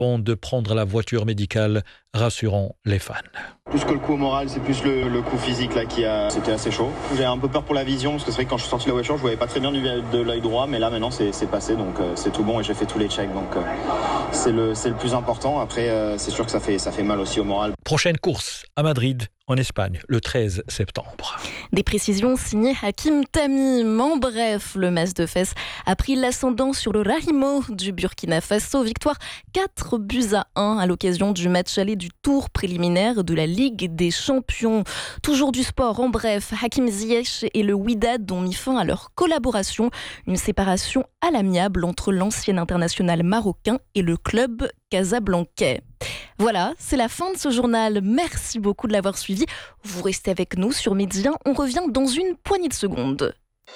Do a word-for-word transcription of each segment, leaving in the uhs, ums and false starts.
avant de prendre la voiture médicale, rassurant les fans. Plus que le coup au moral, c'est plus le, le coup physique là qui a. C'était assez chaud. J'ai un peu peur pour la vision parce que c'est vrai que quand je suis sorti de la voiture, je voyais pas très bien du, de l'œil droit, mais là maintenant c'est, c'est passé, donc euh, c'est tout bon et j'ai fait tous les checks, donc euh, c'est le c'est le plus important. Après, euh, c'est sûr que ça fait ça fait mal aussi au moral. Prochaine course à Madrid, en Espagne, le treize septembre. Des précisions signées Hakim Tamim. En bref, le mas de fesses a pris l'ascendant sur le Rahimo du Burkina Faso. Victoire quatre buts à un à l'occasion du match aller du tour préliminaire de la Ligue des Champions. Toujours du sport, en bref, Hakim Ziyech et le Wydad ont mis fin à leur collaboration. Une séparation à l'amiable entre l'ancien international marocain et le club casablancais. Voilà, c'est la fin de ce journal. Merci beaucoup de l'avoir suivi. Vous restez avec nous sur Midi un. On revient dans une poignée de secondes.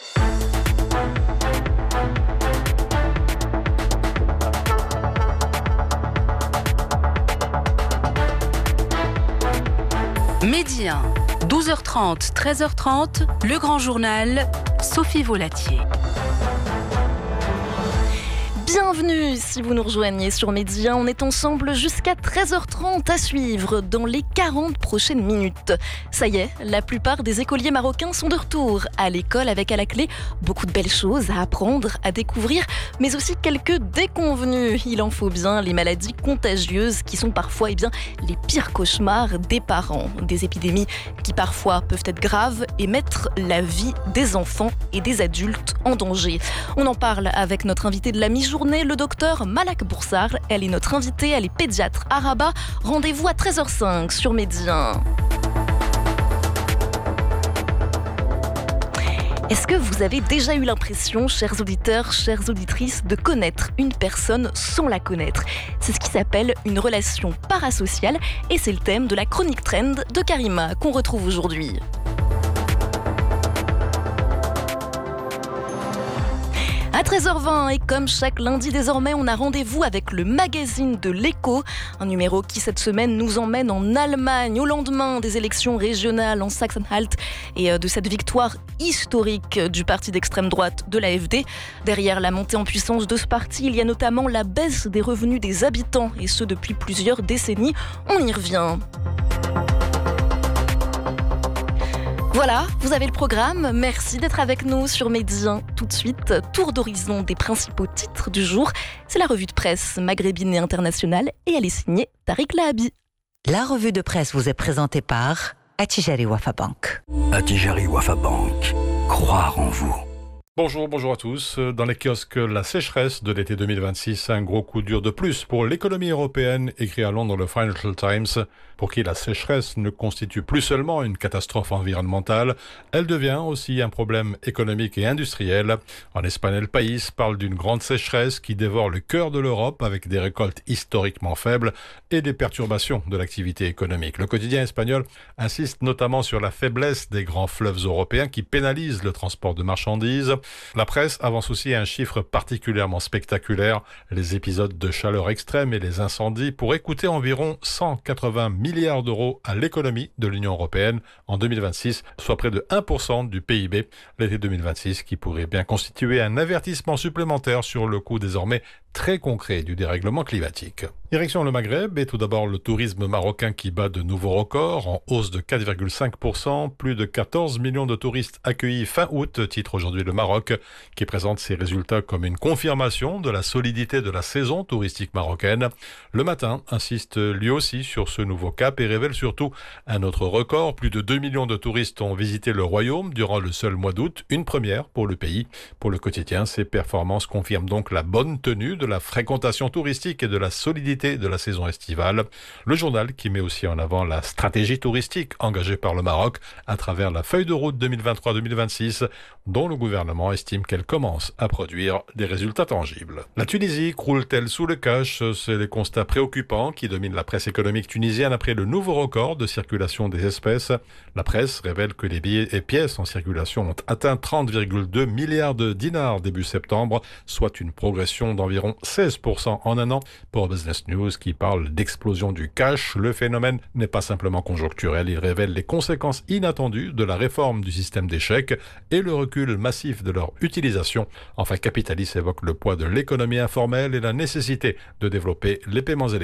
Midi un, douze heures trente, treize heures trente, le grand journal, Sophie Volatier. Bienvenue si vous nous rejoignez sur Midi un. On est ensemble jusqu'à treize heures trente à suivre dans les quarante prochaines minutes. Ça y est, la plupart des écoliers marocains sont de retour à l'école avec à la clé beaucoup de belles choses à apprendre, à découvrir, mais aussi quelques déconvenues. Il en faut bien, les maladies contagieuses qui sont parfois eh bien, les pires cauchemars des parents. Des épidémies qui parfois peuvent être graves et mettre la vie des enfants et des adultes en danger. On en parle avec notre invité de la mi-journée, le docteur Malak Boursar. Elle est notre invitée, elle est pédiatre à Rabat. Rendez-vous à treize heures cinq sur Midi un. Est-ce que vous avez déjà eu l'impression, chers auditeurs, chères auditrices, de connaître une personne sans la connaître ? C'est ce qui s'appelle une relation parasociale et c'est le thème de la chronique Trend de Karima qu'on retrouve aujourd'hui. À treize heures vingt, et comme chaque lundi désormais, on a rendez-vous avec le magazine de l'Écho, un numéro qui cette semaine nous emmène en Allemagne au lendemain des élections régionales en Saxe-Anhalt et de cette victoire historique du parti d'extrême droite de l'A F D. Derrière la montée en puissance de ce parti, il y a notamment la baisse des revenus des habitants, et ce depuis plusieurs décennies. On y revient. Voilà, vous avez le programme. Merci d'être avec nous sur Midi un. Tout de suite, tour d'horizon des principaux titres du jour. C'est la revue de presse maghrébine et internationale et elle est signée Tariq Lahabi. La revue de presse vous est présentée par Attijari Wafa Bank. Attijari Wafa Bank. Croire en vous. Bonjour, bonjour à tous. Dans les kiosques, la sécheresse de l'été deux mille vingt-six, un gros coup dur de plus pour l'économie européenne, écrit à Londres le Financial Times, pour qui la sécheresse ne constitue plus seulement une catastrophe environnementale, elle devient aussi un problème économique et industriel. En Espagne, le País parle d'une grande sécheresse qui dévore le cœur de l'Europe avec des récoltes historiquement faibles et des perturbations de l'activité économique. Le quotidien espagnol insiste notamment sur la faiblesse des grands fleuves européens qui pénalisent le transport de marchandises. La presse avance aussi un chiffre particulièrement spectaculaire, les épisodes de chaleur extrême et les incendies pourraient coûter environ cent quatre-vingts milliards d'euros à l'économie de l'Union européenne en deux mille vingt-six, soit près de un pour cent du P I B. L'été deux mille vingt-six qui pourrait bien constituer un avertissement supplémentaire sur le coût désormais très concret du dérèglement climatique. Direction le Maghreb et tout d'abord le tourisme marocain qui bat de nouveaux records en hausse de quatre virgule cinq pour cent, plus de quatorze millions de touristes accueillis fin août, titre aujourd'hui le Maroc, qui présente ses résultats comme une confirmation de la solidité de la saison touristique marocaine. Le Matin insiste lui aussi sur ce nouveau cap et révèle surtout un autre record. Plus de deux millions de touristes ont visité le royaume durant le seul mois d'août, une première pour le pays. Pour le quotidien, ces performances confirment donc la bonne tenue de la fréquentation touristique et de la solidité de la saison estivale. Le journal qui met aussi en avant la stratégie touristique engagée par le Maroc à travers la feuille de route deux mille vingt-trois deux mille vingt-six, dont le gouvernement estime qu'elle commence à produire des résultats tangibles. La Tunisie croule-t-elle sous le cash ? C'est les constats préoccupants qui dominent la presse économique tunisienne après le nouveau record de circulation des espèces. La presse révèle que les billets et pièces en circulation ont atteint trente virgule deux milliards de dinars début septembre, soit une progression d'environ seize pour cent en un an. Pour Business News qui parle d'explosion du cash, le phénomène n'est pas simplement conjoncturel, il révèle les conséquences inattendues de la réforme du système des chèques et le recul massif de leur utilisation. Enfin, Capitalis évoque le poids de l'économie informelle et la nécessité de développer les paiements électroniques.